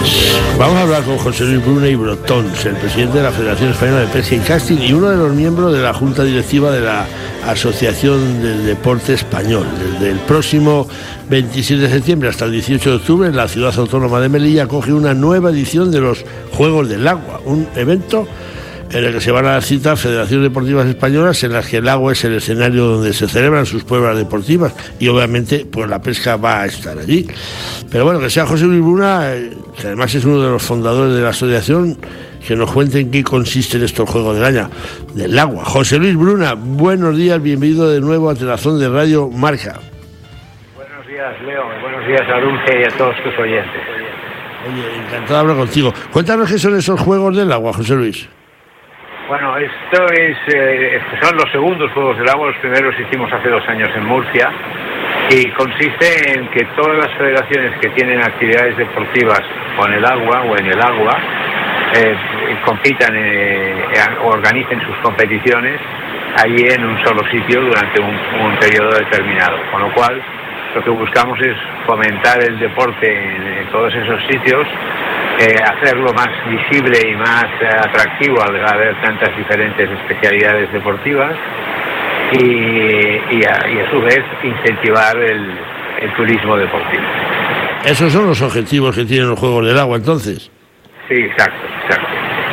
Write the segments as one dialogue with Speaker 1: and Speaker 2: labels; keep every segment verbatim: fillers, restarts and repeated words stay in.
Speaker 1: Pues vamos a hablar con José Luis Bruna y Brotons, el presidente de la Federación Española de Pesca y Casting y uno de los miembros de la Junta Directiva de la Asociación del Deporte Español. Desde el próximo veintisiete de septiembre hasta el dieciocho de octubre, en la ciudad autónoma de Melilla acoge una nueva edición de los Juegos del Agua, un evento en el que se van a dar cita a federaciones deportivas españolas en las que el agua es el escenario donde se celebran sus pruebas deportivas y obviamente pues la pesca va a estar allí. Pero bueno, que sea José Luis Bruna, que además es uno de los fundadores de la asociación, que nos cuente en qué consisten estos Juegos del Año del Agua. José Luis Bruna, buenos días, bienvenido de nuevo a Telazón de Radio Marca.
Speaker 2: Buenos días, Leo, buenos días a Dulce y a todos tus oyentes.
Speaker 1: Oye, encantado de hablar contigo. Cuéntanos qué son esos Juegos del Agua, José Luis.
Speaker 2: Bueno, esto es, eh, son los segundos Juegos del Agua, los primeros hicimos hace dos años en Murcia, y consiste en que todas las federaciones que tienen actividades deportivas con el agua o en el agua, eh, compitan eh, o organicen sus competiciones allí en un solo sitio durante un, un periodo determinado, con lo cual lo que buscamos es fomentar el deporte en, en todos esos sitios, eh, hacerlo más visible y más eh, atractivo al haber tantas diferentes especialidades deportivas y, y, a, y a su vez incentivar el, el turismo deportivo.
Speaker 1: Esos son los objetivos que tienen los Juegos del Agua, entonces.
Speaker 2: Sí, exacto, exacto.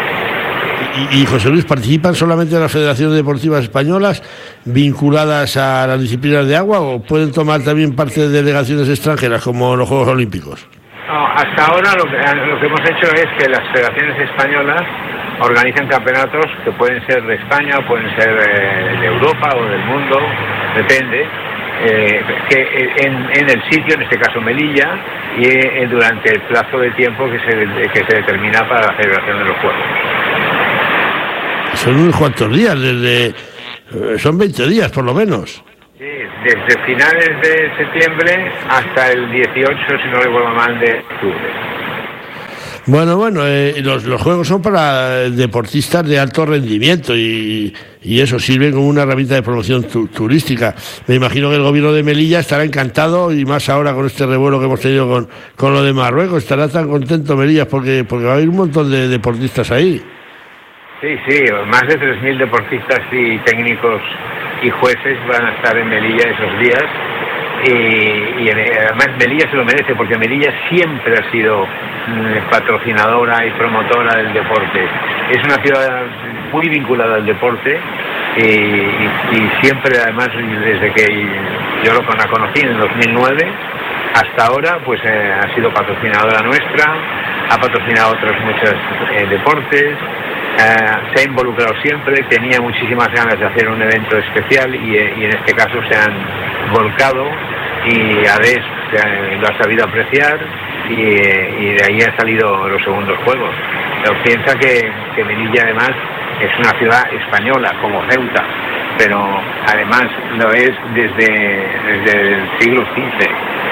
Speaker 1: Y, y José Luis, ¿participan solamente las federaciones deportivas españolas vinculadas a las disciplinas de agua o pueden tomar también parte de delegaciones extranjeras como los Juegos Olímpicos?
Speaker 2: No, hasta ahora lo que, lo que hemos hecho es que las federaciones españolas organizan campeonatos que pueden ser de España, pueden ser eh, de Europa o del mundo, depende, eh, que en, en el sitio, en este caso Melilla, y eh, durante el plazo de tiempo que se, que se determina para la celebración de los Juegos.
Speaker 1: Son unos cuantos días, desde son veinte días por lo menos.
Speaker 2: Sí, desde finales de septiembre hasta el dieciocho, si no recuerdo mal, de octubre.
Speaker 1: Bueno, bueno, eh, los, los juegos son para deportistas de alto rendimiento y, y eso sirve como una herramienta de promoción tu, turística. Me imagino que el gobierno de Melilla estará encantado y más ahora con este revuelo que hemos tenido con, con lo de Marruecos. Estará tan contento Melilla porque, porque va a haber un montón de deportistas ahí.
Speaker 2: Sí, sí, más de tres mil deportistas y técnicos y jueces van a estar en Melilla esos días y, y además Melilla se lo merece porque Melilla siempre ha sido mm, patrocinadora y promotora del deporte. Es una ciudad muy vinculada al deporte y, y, y siempre además desde que yo lo la conocí en el dos mil nueve hasta ahora pues eh, ha sido patrocinadora nuestra, ha patrocinado otros muchos eh, deportes. Uh, se ha involucrado siempre, tenía muchísimas ganas de hacer un evento especial y, y en este caso se han volcado y a vez se lo ha sabido apreciar y, y de ahí han salido los segundos Juegos. Pero piensa que, que Melilla además es una ciudad española como Ceuta, pero además lo es desde, desde el siglo quince.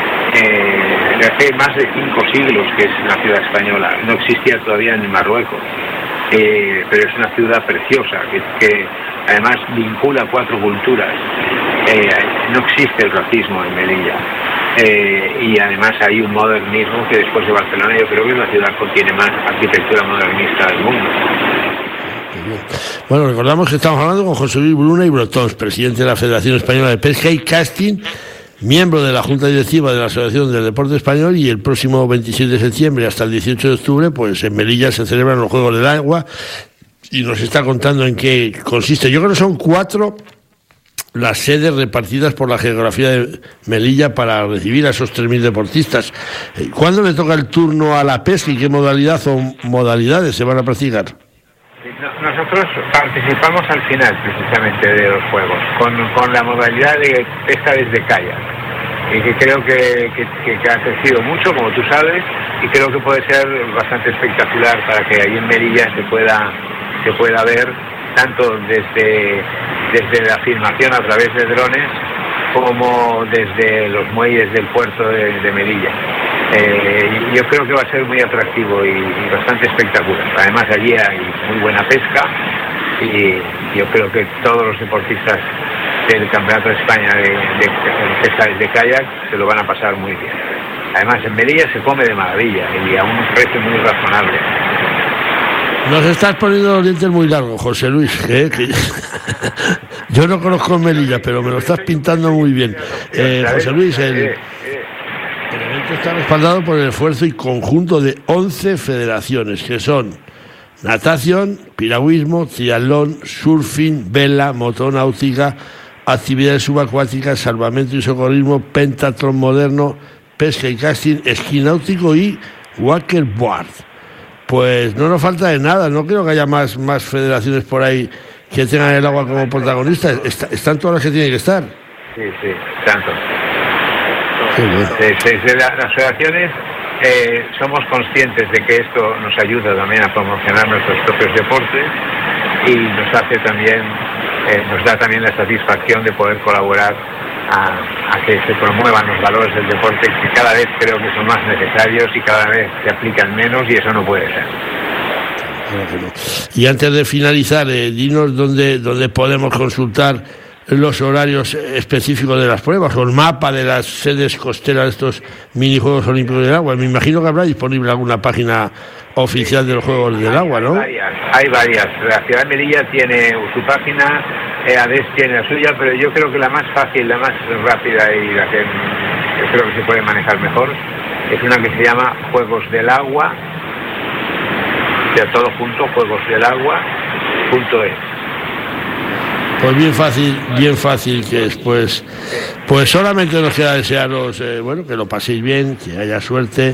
Speaker 2: Eh, hace más de cinco siglos que es la ciudad española, no existía todavía en Marruecos. Eh, pero es una ciudad preciosa que, que además vincula cuatro culturas. Eh, no existe el racismo en Melilla eh, y además hay un modernismo que después de Barcelona yo creo que es la ciudad que contiene más arquitectura modernista del mundo.
Speaker 1: Bueno, recordamos que estamos hablando con José Luis Bruna y Brotons, presidente de la Federación Española de Pesca y Casting, miembro de la Junta Directiva de la Asociación del Deporte Español, y el próximo veintisiete de septiembre hasta el dieciocho de octubre, pues en Melilla se celebran los Juegos del Agua y nos está contando en qué consiste. Yo creo que son cuatro las sedes repartidas por la geografía de Melilla para recibir a esos tres mil deportistas. ¿Cuándo le toca el turno a la pesca y qué modalidad o modalidades se van a practicar?
Speaker 2: Nosotros participamos al final precisamente de los Juegos, con, con la modalidad de pesca desde kayak, y que creo que, que, que ha crecido mucho, como tú sabes, y creo que puede ser bastante espectacular para que ahí en Melilla se pueda, se pueda ver tanto desde, desde la filmación a través de drones como desde los muelles del puerto de, de Melilla. Eh, yo creo que va a ser muy atractivo y, y bastante espectacular. Además allí hay muy buena pesca y yo creo que todos los deportistas del Campeonato de España de, de, de pesca de kayak se lo van a pasar muy bien. Además, en Melilla se come de maravilla y a un precio muy razonable.
Speaker 1: Nos estás poniendo los dientes muy largos, José Luis. ¿eh? Que... Yo no conozco Melilla, pero me lo estás pintando muy bien. Eh, José Luis, el, el evento está respaldado por el esfuerzo y conjunto de once federaciones, que son natación, piragüismo, triatlón, surfing, vela, motonáutica, actividades subacuáticas, salvamento y socorrismo, pentatlón moderno, pesca y casting, esquí náutico y wakeboard. Pues no nos falta de nada, no creo que haya más, más federaciones por ahí que tengan el agua como protagonista. Est- están todas las que tienen que estar.
Speaker 2: Sí, sí, tanto.
Speaker 1: Sí, bueno.
Speaker 2: Desde las asociaciones eh, somos conscientes de que esto nos ayuda también a promocionar nuestros propios deportes y nos hace también, eh, nos da también la satisfacción de poder colaborar a, a que se promuevan los valores del deporte, que cada vez creo que son más necesarios y cada vez se aplican menos, y eso no puede ser.
Speaker 1: Y antes de finalizar, eh, dinos dónde, dónde podemos consultar los horarios específicos de las pruebas o el mapa de las sedes costeras de estos minijuegos olímpicos del agua. Me imagino que habrá disponible alguna página oficial de los Juegos del Agua, ¿no?
Speaker 2: Hay varias, hay varias. La ciudad de Melilla tiene su página, eh, ADES tiene la suya, pero yo creo que la más fácil, la más rápida y la que yo creo que se puede manejar mejor es una que se llama Juegos del Agua, o sea, todo junto, juegos del agua punto es.
Speaker 1: Pues bien fácil, bien fácil que es. Pues, pues solamente nos queda desearos, eh, bueno, que lo paséis bien, que haya suerte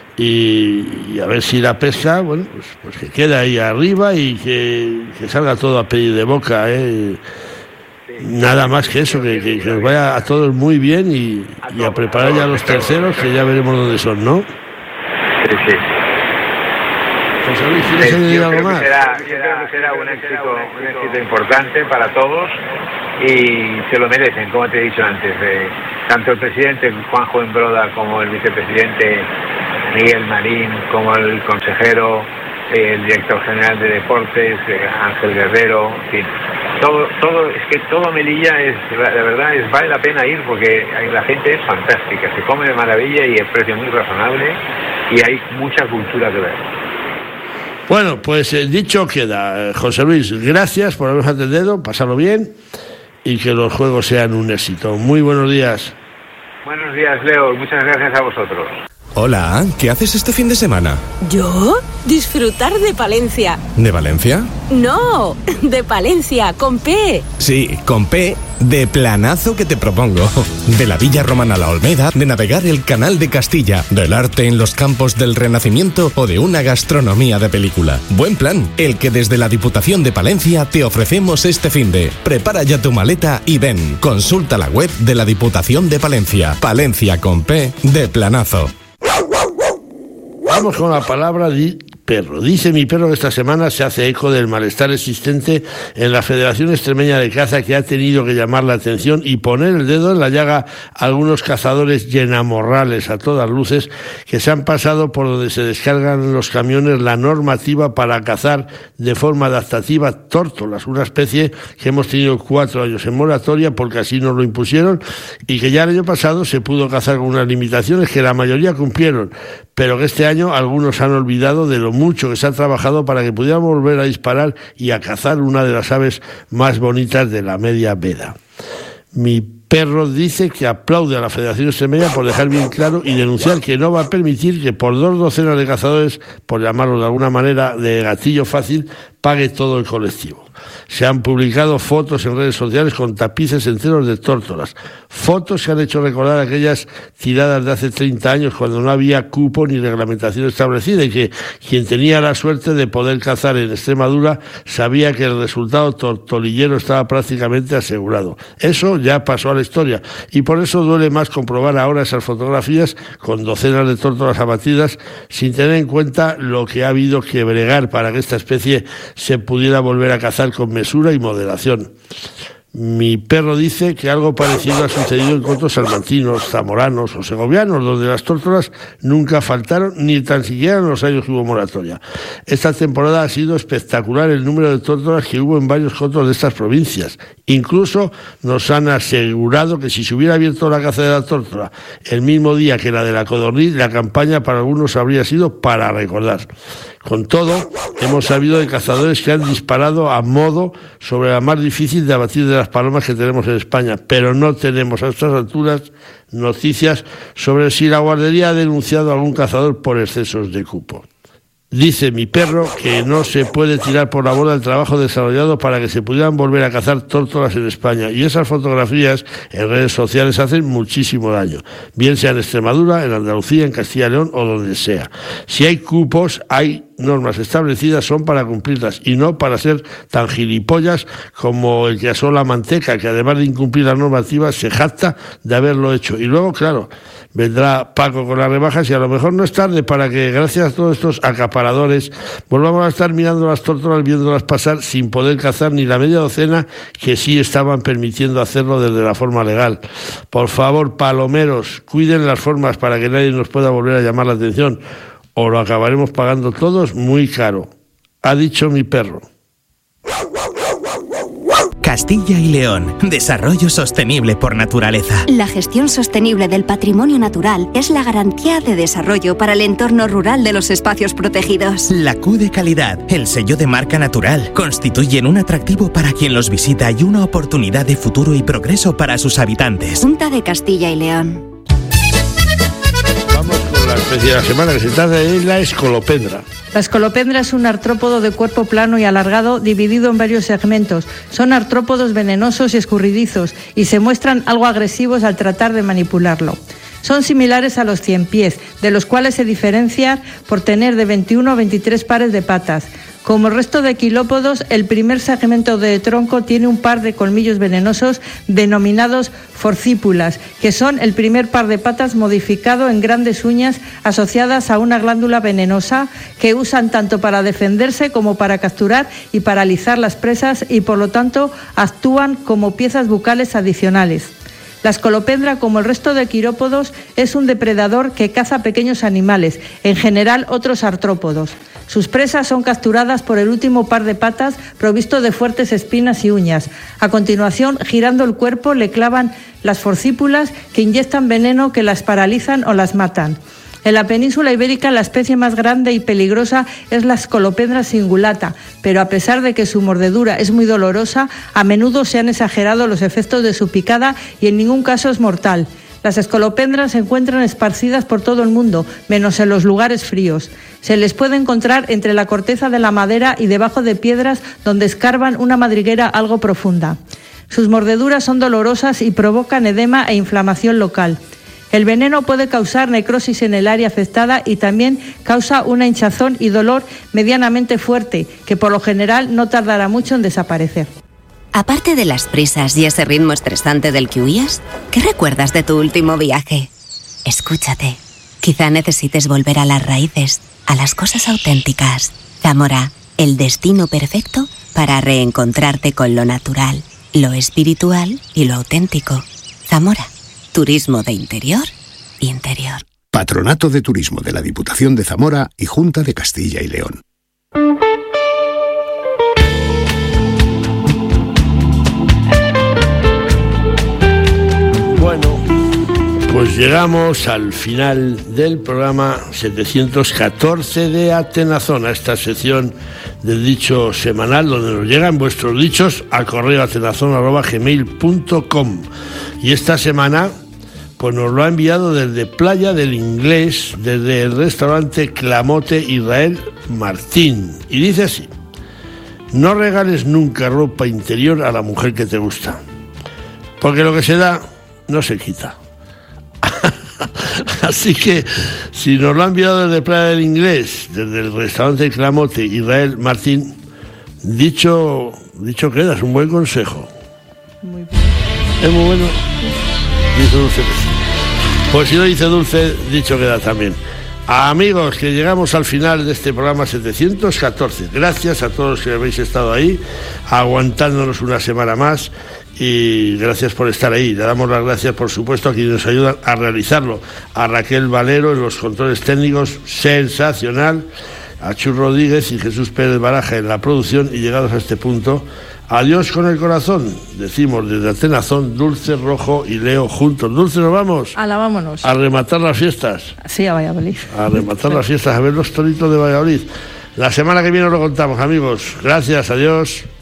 Speaker 1: y, y a ver si la pesca, bueno, pues, pues que quede ahí arriba y que, que salga todo a pedir de boca, eh. Nada más que eso, que, que, que os vaya a todos muy bien y, y a preparar ya los terceros, que ya veremos dónde son, ¿no?
Speaker 2: Sí, sí.
Speaker 1: José Luis, ¿quieres
Speaker 2: Eh,
Speaker 1: añadir
Speaker 2: yo,
Speaker 1: algo
Speaker 2: creo que
Speaker 1: más?
Speaker 2: será, yo creo que será un éxito, un éxito importante para todos y se lo merecen, como te he dicho antes. Eh, tanto el presidente Juanjo Embroda como el vicepresidente Miguel Marín, como el consejero, eh, el director general de deportes, eh, Ángel Guerrero, en fin. Todo, todo, es que todo Melilla es, la, la verdad es, vale la pena ir porque la gente es fantástica, se come de maravilla y el precio muy razonable y hay mucha cultura que ver.
Speaker 1: Bueno, pues eh, dicho queda. José Luis, gracias por habernos atendido, pasarlo bien y que los juegos sean un éxito. Muy buenos días.
Speaker 2: Buenos días, Leo, muchas gracias a vosotros.
Speaker 3: Hola, ¿qué haces este fin de semana?
Speaker 4: ¿Yo? Disfrutar de Palencia.
Speaker 3: ¿De Valencia?
Speaker 4: No, de Palencia, con P.
Speaker 3: Sí, con P, de planazo que te propongo. De la Villa Romana a la Olmeda, de navegar el Canal de Castilla, del arte en los campos del Renacimiento o de una gastronomía de película. Buen plan, el que desde la Diputación de Palencia te ofrecemos este finde. Prepara ya tu maleta y ven. Consulta la web de la Diputación de Palencia. Palencia con P, de planazo.
Speaker 1: Vamos con la palabra de perro. Dice mi perro que esta semana se hace eco del malestar existente en la Federación Extremeña de Caza, que ha tenido que llamar la atención y poner el dedo en la llaga a algunos cazadores llenamorrales a todas luces que se han pasado por donde se descargan los camiones la normativa para cazar de forma adaptativa tórtolas, una especie que hemos tenido cuatro años en moratoria porque así nos lo impusieron y que ya el año pasado se pudo cazar con unas limitaciones que la mayoría cumplieron, pero que este año algunos han olvidado de lo mucho que se ha trabajado para que pudiéramos volver a disparar y a cazar una de las aves más bonitas de la media veda. Mi perro dice que aplaude a la Federación Extremeña por dejar bien claro y denunciar que no va a permitir que por dos docenas de cazadores, por llamarlo de alguna manera de gatillo fácil, pague todo el colectivo. Se han publicado fotos en redes sociales con tapices enteros de tórtolas. Fotos que han hecho recordar aquellas tiradas de hace treinta años cuando no había cupo ni reglamentación establecida y que quien tenía la suerte de poder cazar en Extremadura sabía que el resultado tortolillero estaba prácticamente asegurado. Eso ya pasó a la historia y por eso duele más comprobar ahora esas fotografías con docenas de tórtolas abatidas sin tener en cuenta lo que ha habido que bregar para que esta especie se pudiera volver a cazar con mesura y moderación. Mi perro dice que algo parecido ha sucedido en cotos salmantinos, zamoranos o segovianos, donde las tórtolas nunca faltaron ni tan siquiera en los años que hubo moratoria. Esta temporada ha sido espectacular el número de tórtolas que hubo en varios cotos de estas provincias. Incluso nos han asegurado que si se hubiera abierto la caza de la tórtola el mismo día que la de la codorniz, la campaña para algunos habría sido para recordar. Con todo, hemos sabido de cazadores que han disparado a modo sobre la más difícil de abatir de las palomas que tenemos en España, pero no tenemos a estas alturas noticias sobre si la guardería ha denunciado a algún cazador por excesos de cupo. Dice mi perro que no se puede tirar por la borda el trabajo desarrollado para que se pudieran volver a cazar tórtolas en España, y esas fotografías en redes sociales hacen muchísimo daño, bien sea en Extremadura, en Andalucía, en Castilla y León o donde sea. Si hay cupos, hay normas establecidas, son para cumplirlas y no para ser tan gilipollas como el que asó la manteca, que además de incumplir las normativas se jacta de haberlo hecho. Y luego, claro, vendrá Paco con las rebajas y a lo mejor no es tarde para que, gracias a todos estos acaparadores, volvamos a estar mirando las tórtolas, viéndolas pasar sin poder cazar ni la media docena que sí estaban permitiendo hacerlo desde la forma legal. Por favor, palomeros, cuiden las formas para que nadie nos pueda volver a llamar la atención, o lo acabaremos pagando todos muy caro. Ha dicho mi perro.
Speaker 5: Castilla y León. Desarrollo sostenible por naturaleza.
Speaker 6: La gestión sostenible del patrimonio natural es la garantía de desarrollo para el entorno rural de los espacios protegidos.
Speaker 5: La Q de calidad, el sello de marca natural, constituyen un atractivo para quien los visita y una oportunidad de futuro y progreso para sus habitantes.
Speaker 6: Junta de Castilla y León.
Speaker 1: Vamos con la especie de la semana, que se trata de la escolopendra.
Speaker 7: La escolopendra es un artrópodo de cuerpo plano y alargado dividido en varios segmentos. Son artrópodos venenosos y escurridizos y se muestran algo agresivos al tratar de manipularlo. Son similares a los ciempiés, de los cuales se diferencian por tener de veintiuno a veintitrés pares de patas. Como el resto de quilópodos, el primer segmento de tronco tiene un par de colmillos venenosos denominados forcípulas, que son el primer par de patas modificado en grandes uñas asociadas a una glándula venenosa que usan tanto para defenderse como para capturar y paralizar las presas y por lo tanto actúan como piezas bucales adicionales. La escolopendra, como el resto de quirópodos, es un depredador que caza pequeños animales, en general otros artrópodos. Sus presas son capturadas por el último par de patas provisto de fuertes espinas y uñas. A continuación, girando el cuerpo, le clavan las forcípulas que inyectan veneno que las paralizan o las matan. En la península ibérica, la especie más grande y peligrosa es la escolopendra cingulata, pero a pesar de que su mordedura es muy dolorosa, a menudo se han exagerado los efectos de su picada y en ningún caso es mortal. Las escolopendras se encuentran esparcidas por todo el mundo, menos en los lugares fríos. Se les puede encontrar entre la corteza de la madera y debajo de piedras donde escarban una madriguera algo profunda. Sus mordeduras son dolorosas y provocan edema e inflamación local. El veneno puede causar necrosis en el área afectada y también causa una hinchazón y dolor medianamente fuerte, que por lo general no tardará mucho en desaparecer.
Speaker 6: Aparte de las prisas y ese ritmo estresante del que huías, ¿qué recuerdas de tu último viaje? Escúchate. Quizá necesites volver a las raíces, a las cosas auténticas. Zamora, el destino perfecto para reencontrarte con lo natural, lo espiritual y lo auténtico. Zamora. Turismo de interior, interior.
Speaker 8: Patronato de Turismo de la Diputación de Zamora y Junta de Castilla y León.
Speaker 1: Bueno, pues llegamos al final del programa setecientos catorce de Atenazón, a esta sección del dicho semanal donde nos llegan vuestros dichos a correo atenazón arroba gmail punto com. Y esta semana pues nos lo ha enviado desde Playa del Inglés, desde el restaurante Clamote Israel Martín. Y dice así: no regales nunca ropa interior a la mujer que te gusta, porque lo que se da no se quita. Así que, si nos lo ha enviado desde Playa del Inglés, desde el restaurante Clamote Israel Martín, dicho, dicho queda, es un buen consejo.
Speaker 7: Muy bien.
Speaker 1: Es muy bueno. Dice Dulce. Pues si no dice Dulce, dicho queda también. Amigos, que llegamos al final de este programa setecientos catorce. Gracias a todos los que habéis estado ahí, aguantándonos una semana más. y gracias por estar ahí. Le damos las gracias, por supuesto, a quienes nos ayudan a realizarlo. A Raquel Valero en los controles técnicos, sensacional. A Chus Rodríguez y Jesús Pérez Baraja en la producción. Y llegados a este punto, adiós con el corazón. Decimos desde Atenazón, Dulce, Rojo y Leo juntos. Dulce, nos vamos.
Speaker 7: Ala, vámonos.
Speaker 1: A rematar las fiestas.
Speaker 7: Sí, a Valladolid.
Speaker 1: A rematar las fiestas, a ver los toritos de Valladolid. La semana que viene os lo contamos, amigos. Gracias, adiós.